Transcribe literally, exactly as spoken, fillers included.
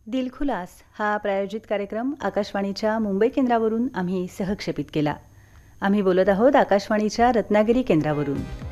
दिलखुलास हा प्रायोजित कार्यक्रम आकाशवाणीच्या मुंबई केंद्रावरून आम्ही सहक्षेपित केला. आम्ही बोलत आहोत आकाशवाणीच्या रत्नागिरी केंद्रावरून.